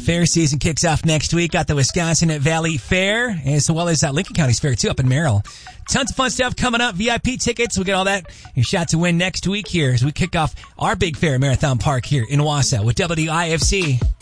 Fair season kicks off next week. Got the Wisconsin Valley Fair, as well as Lincoln County's Fair, too, up in Merrill. Tons of fun stuff coming up. VIP tickets. We get all that. Your shot to win next week here as we kick off our big fair, Marathon Park, here in Wausau with WIFC.